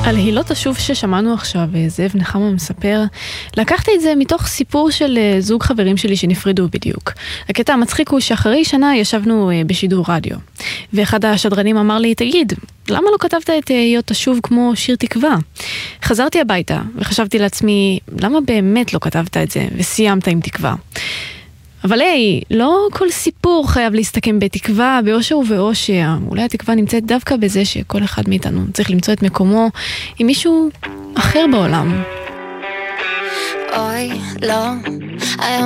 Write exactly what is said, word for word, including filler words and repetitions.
על הילות השוב ששמענו עכשיו, זאב נחמה מספר, לקחתי את זה מתוך סיפור של זוג חברים שלי שנפרדו בדיוק. הקטע המצחיק הוא שאחרי שנה ישבנו בשידור רדיו, ואחד השדרנים אמר לי, תגיד, למה לא כתבת את היות השוב כמו שיר תקווה? חזרתי הביתה וחשבתי לעצמי, למה באמת לא כתבת את זה וסיימת עם תקווה? אבל היי, לא כל סיפור חייב להסתכם בתקווה, באושר ובאושר. אולי התקווה נמצאת דווקא בזה שכל אחד מאיתנו צריך למצוא את מקומו עם מישהו אחר בעולם. אוי, לא, היום